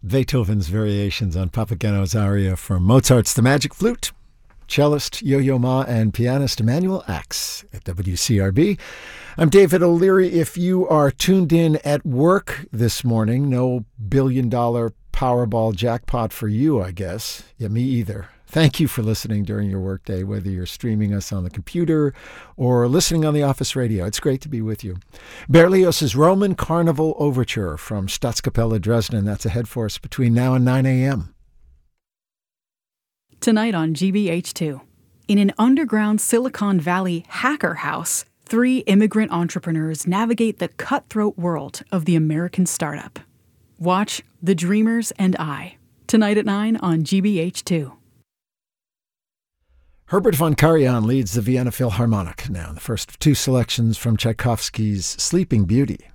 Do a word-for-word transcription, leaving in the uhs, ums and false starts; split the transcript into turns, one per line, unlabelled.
Beethoven's variations on Papageno's aria from Mozart's The Magic Flute. Cellist Yo-Yo Ma and pianist Emmanuel Axe at W C R B. I'm David O'Leary. If you are tuned in at work this morning, no billion-dollar Powerball jackpot for you, I guess. Yeah, me either. Thank you for listening during your workday, whether you're streaming us on the computer or listening on the office radio. It's great to be with you. Berlioz's Roman Carnival Overture from Staatskapelle Dresden. That's ahead for us between now and nine a.m.
Tonight on G B H two, in an underground Silicon Valley hacker house, three immigrant entrepreneurs navigate the cutthroat world of the American startup. Watch The Dreamers and I, tonight at nine on G B H two.
Herbert von Karajan leads the Vienna Philharmonic now, the first of two selections from Tchaikovsky's Sleeping Beauty.